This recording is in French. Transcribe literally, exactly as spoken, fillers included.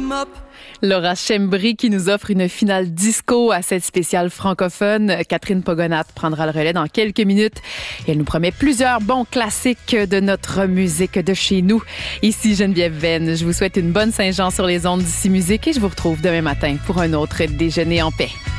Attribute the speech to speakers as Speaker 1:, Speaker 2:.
Speaker 1: Laura Schembri qui nous offre une finale disco à cette spéciale francophone. Catherine Pogonat prendra le relais dans quelques minutes et elle nous promet plusieurs bons classiques de notre musique de chez nous. Ici Geneviève Venn, je vous souhaite une bonne Saint-Jean sur les ondes d'Ici Musique et je vous retrouve demain matin pour un autre déjeuner en paix.